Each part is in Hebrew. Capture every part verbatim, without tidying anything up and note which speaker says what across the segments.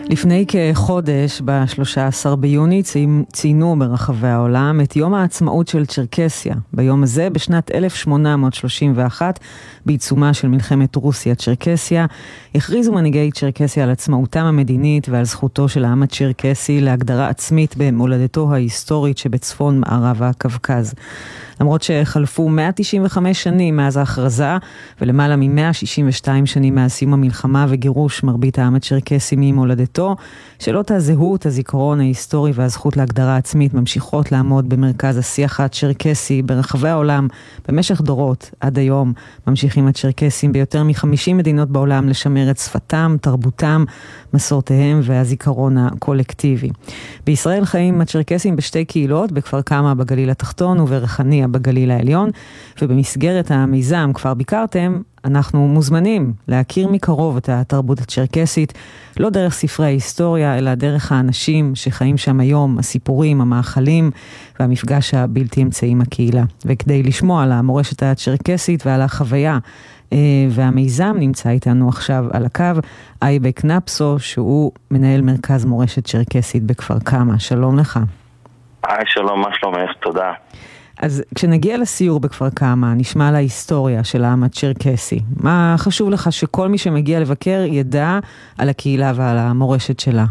Speaker 1: לפני כחודש, ב-שלושה עשר ביוני, ציינו ברחבי העולם את יום העצמאות של צ'רקסיה. ביום הזה, בשנת אלף שמונה מאות שלושים ואחת, בעיצומה של מלחמת רוסיה-צ'רקסיה, הכריזו מנהיגי צ'רקסיה על עצמאותם המדינית ועל זכותו של העם הצ'רקסי להגדרה עצמית במולדתו ההיסטורית שבצפון מערב הקווקז. למרות שחלפו מאה תשעים וחמש שנים מאז ההכרזה, ולמעלה מ-מאה שישים ושתיים שנים מאז סיום המלחמה וגירוש מרבית העם הצ'רקסי ממולדתו, שאלות הזהות, הזיכרון ההיסטורי והזכות להגדרה עצמית ממשיכות לעמוד במרכז השיח הצ'רקסי ברחבי העולם במשך דורות. עד היום ממשיכים הצ'רקסים ביותר מ-חמישים מדינות בעולם לשמר את שפתם, תרבותם, מסורתיהם והזיכרון הקולקטיבי. בישראל חיים הצ'רקסים בשתי קהילות, בכפר קמא בגליל התחתון ובריחניה בגליל העליון, ובמסגרת המיזם כפר ביקרתם, אנחנו מוזמנים להכיר מקרוב את התרבות הצ'רקסית, לא דרך ספרי ההיסטוריה, אלא דרך האנשים שחיים שם היום, הסיפורים, המאכלים והמפגש הבלתי אמצעי עם הקהילה. וכדי לשמוע על המורשת הצ'רקסית ועל החוויה והמיזם, נמצא איתנו עכשיו על הקו אייבק נפסו, שהוא מנהל מרכז מורשת צ'רקסית בכפר קמא. שלום לך.
Speaker 2: היי, שלום, מה שלומך? תודה.
Speaker 1: אז כשנגיע לסיור בכפר קמא, נשמע על ההיסטוריה של העם הצ'רקסי. מה חשוב לך שכל מי שמגיע לבקר ידע על הקהילה ועל המורשת שלה?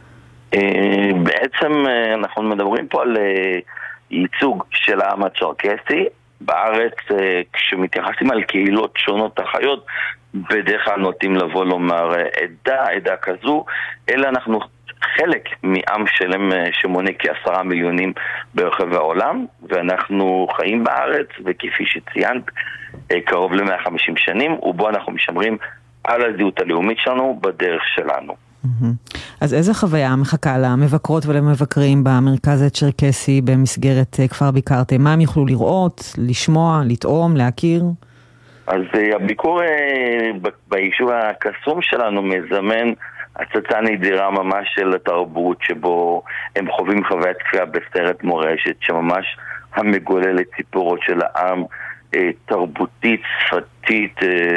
Speaker 2: בעצם אנחנו מדברים פה על ייצוג של העם הצ'רקסי. בארץ, כשמתייחסים על קהילות שונות החיות, בדרך כלל נוטים לבוא לומר עדה, עדה כזו, אלא אנחנו חלק מעם שלם שמונה כעשרה מיליונים ברחבי העולם, ואנחנו חיים בארץ, וכפי שציינת, קרוב ל-מאה וחמישים שנים, ובו אנחנו משמרים על הזהות הלאומית שלנו בדרך שלנו.
Speaker 1: אז איזה חוויה מחכה למבקרות ולמבקרים במרכז הצ'רקסי במסגרת כפר ביקרתם? מה הם יוכלו לראות, לשמוע, לטעום, להכיר?
Speaker 2: אז הביקור ביישוב הקסום שלנו מזמן הצצה נדירה ממש של התרבות, שבו הם חווים חוויית צפייה בסרט מורשת שממש המגוללת ציפורות של העם, תרבותית, שפתית,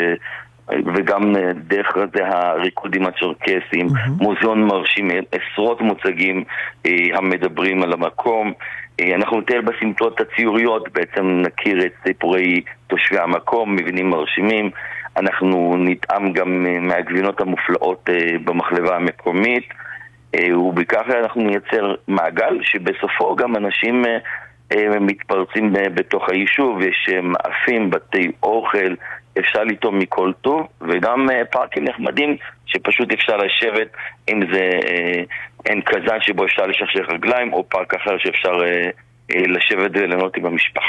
Speaker 2: וגם דרך זה הריקודים הצ'רקסיים, mm-hmm. מוזיאון מרשים, עשרות מוצגים המדברים על המקום. אנחנו נטייל בסמטות הציוריות, בעצם נכיר את סיפורי תושבי המקום, מבנים מרשימים. אנחנו נטעם גם מהגבינות המופלאות במחלבה המקומית, ובכך אנחנו נייצר מעגל שבסופו גם אנשים מתפרצים בתוך היישוב. יש מאפים, בתי אוכל, אפשר לטעום מכל טוב, וגם פארקים נחמדים שפשוט אפשר לשבת, אם זה אין קזן שבו אפשר לשכשך רגליים, או פארק אחר שאפשר לשבת וליהנות עם המשפחה.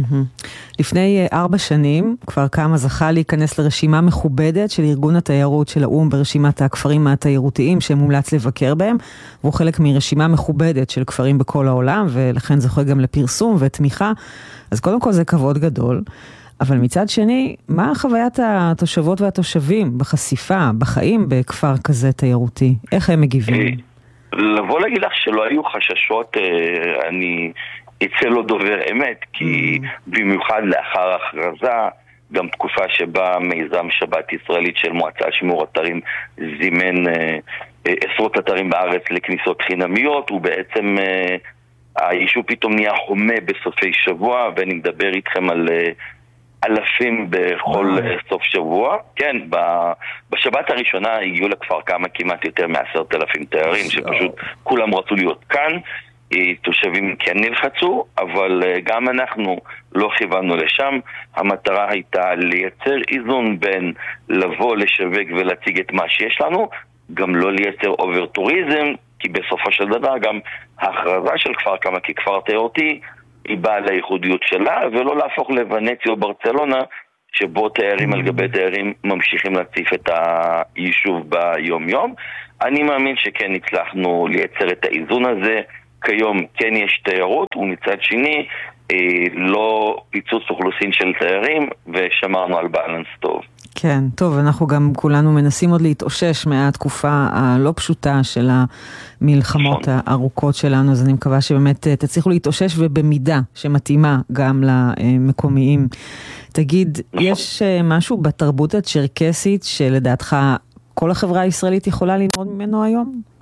Speaker 1: לפני ארבע שנים כפר קמא זכה להיכנס לרשימה מכובדת של ארגון התיירות של האום ברשימת הכפרים התיירותיים שמומלץ לבקר בהם, והוא חלק מרשימה מכובדת של כפרים בכל העולם, ולכן זוכה גם לפרסום ותמיכה. אז קודם כל זה כבוד גדול, אבל מצד שני, מה חוויית התושבות והתושבים בחשיפה, בחיים בכפר כזה תיירותי? איך הם מגיבים?
Speaker 2: לבוא להגיד לך שלא היו חששות, אני אצא לו דובר אמת, כי במיוחד לאחר הכרזה, גם תקופה שבה מיזם שבת ישראלית של מועצה שמור אתרים זימן עשרות אתרים בארץ לכניסות חינמיות, ובעצם היישוב פתאום נהיה חומה בסופי שבוע, ואני מדבר איתכם על אלפים בכל סוף שבוע. כן, בשבת הראשונה הגיעו לכפר קמא כמעט יותר מעשרת אלפים תיירים, שפשוט כולם רצו להיות כאן. תושבים כן נלחצו, אבל גם אנחנו לא כיוונו לשם. המטרה הייתה לייצר איזון בין לבוא, לשווק ולהציג את מה שיש לנו, גם לא לייצר אובר טוריזם, כי בסופו של דבר גם ההכרזה של כפר קמא ככפר תיירותי היא באה לייחודיות שלה, ולא להפוך לוונציה או ברצלונה, שבו תיירים על גבי תיירים ממשיכים להציף את היישוב ביום יום. אני מאמין שכן הצלחנו לייצר את האיזון הזה. כיום כן יש תיירות, ומצד שני אה, לא פיצוץ אוכלוסין של תיירים, ושמרנו על בלנס טוב.
Speaker 1: כן, טוב, אנחנו גם כולנו מנסים עוד להתאושש מהתקופה הלא פשוטה של המלחמות הארוכות שלנו, אז אני מקווה שבאמת תצליחו להתאושש ובמידה שמתאימה גם למקומיים. תגיד, יש משהו בתרבות הצ'רקסית שלדעתך כל החברה הישראלית יכולה ללמוד ממנו היום?